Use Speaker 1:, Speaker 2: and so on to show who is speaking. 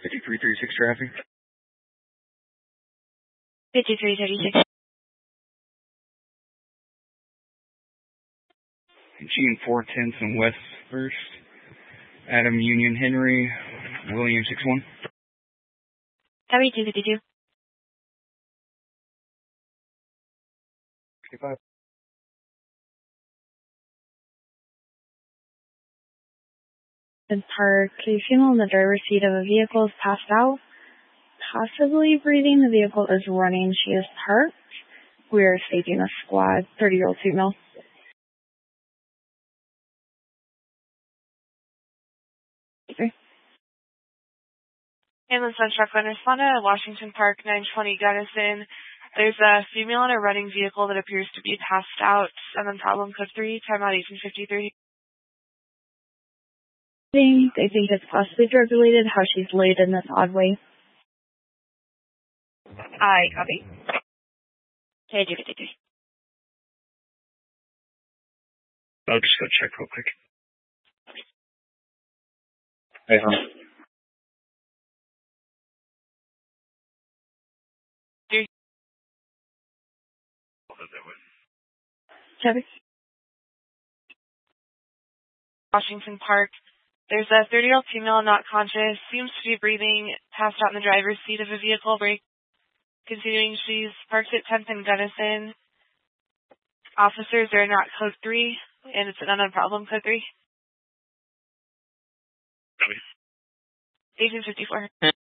Speaker 1: 5336 traffic.
Speaker 2: 5336.
Speaker 1: Gene 410th and West 1st. Adam Union Henry, William 61.
Speaker 2: Copy 252.
Speaker 1: 55.
Speaker 2: Park. A female in the driver's seat of a vehicle is passed out, possibly breathing. The vehicle is running. She is parked. We are staging a squad. 30-year-old female.
Speaker 3: Ambulance on truck line responded at Washington Park, 920 Gunnison. There's a female in a running vehicle that appears to be passed out. And then problem code 3, timeout 1853.
Speaker 2: They think it's possibly drug-related, how she's laid in this odd way.
Speaker 3: I copy.
Speaker 2: Okay, 253.
Speaker 1: I'll just go check real quick. Hey, hon.
Speaker 2: Copy.
Speaker 3: Washington Park. There's a 30-year-old female not conscious, seems to be breathing, passed out in the driver's seat of a vehicle. Continuing, she's parked at 10th and Gunnison. Officers are not code 3, and it's an unknown problem code 3.
Speaker 1: Copy.
Speaker 3: 1854.